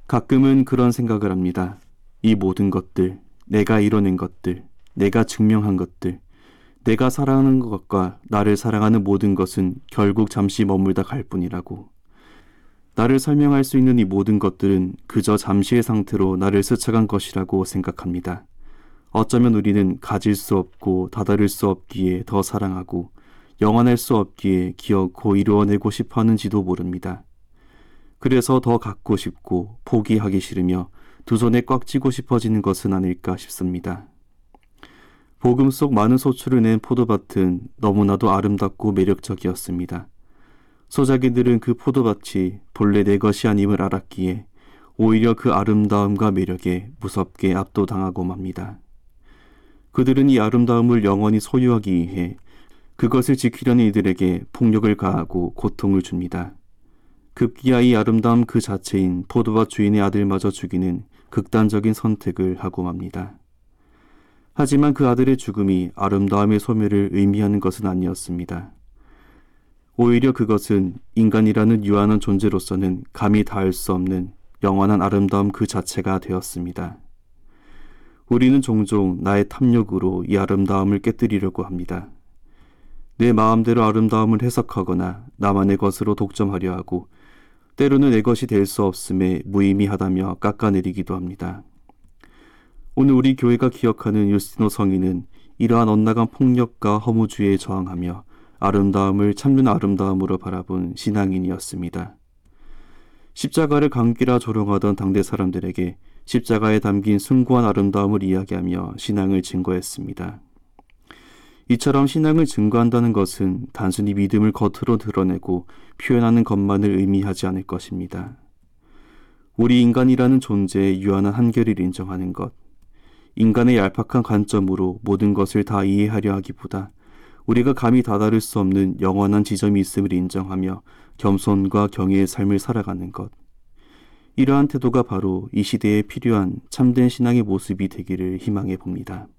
가끔은 그런 생각을 합니다. 이 모든 것들, 내가 이뤄낸 것들, 내가 증명한 것들, 내가 사랑하는 것과 나를 사랑하는 모든 것은 결국 잠시 머물다 갈 뿐이라고. 나를 설명할 수 있는 이 모든 것들은 그저 잠시의 상태로 나를 스쳐간 것이라고 생각합니다. 어쩌면 우리는 가질 수 없고 다다를 수 없기에 더 사랑하고 영원할 수 없기에 기어코 이루어내고 싶어 하는지도 모릅니다. 그래서 더 갖고 싶고 포기하기 싫으며 두 손에 꽉 쥐고 싶어지는 것은 아닐까 싶습니다. 복음 속 많은 소출을 낸 포도밭은 너무나도 아름답고 매력적이었습니다. 소자기들은 그 포도밭이 본래 내 것이 아님을 알았기에 오히려 그 아름다움과 매력에 무섭게 압도당하고 맙니다. 그들은 이 아름다움을 영원히 소유하기 위해 그것을 지키려는 이들에게 폭력을 가하고 고통을 줍니다. 급기야 이 아름다움 그 자체인 포도밭 주인의 아들마저 죽이는 극단적인 선택을 하고 맙니다. 하지만 그 아들의 죽음이 아름다움의 소멸을 의미하는 것은 아니었습니다. 오히려 그것은 인간이라는 유한한 존재로서는 감히 닿을 수 없는 영원한 아름다움 그 자체가 되었습니다. 우리는 종종 나의 탐욕으로 이 아름다움을 깨뜨리려고 합니다. 내 마음대로 아름다움을 해석하거나 나만의 것으로 독점하려 하고 때로는 내 것이 될 수 없음에 무의미하다며 깎아내리기도 합니다. 오늘 우리 교회가 기억하는 유스티노 성인은 이러한 엇나간 폭력과 허무주의에 저항하며 아름다움을 참된 아름다움으로 바라본 신앙인이었습니다. 십자가를 강기라 조롱하던 당대 사람들에게 십자가에 담긴 숭고한 아름다움을 이야기하며 신앙을 증거했습니다. 이처럼 신앙을 증거한다는 것은 단순히 믿음을 겉으로 드러내고 표현하는 것만을 의미하지 않을 것입니다. 우리 인간이라는 존재의 유한한 한계를 인정하는 것, 인간의 얄팍한 관점으로 모든 것을 다 이해하려 하기보다 우리가 감히 다다를 수 없는 영원한 지점이 있음을 인정하며 겸손과 경외의 삶을 살아가는 것. 이러한 태도가 바로 이 시대에 필요한 참된 신앙의 모습이 되기를 희망해 봅니다.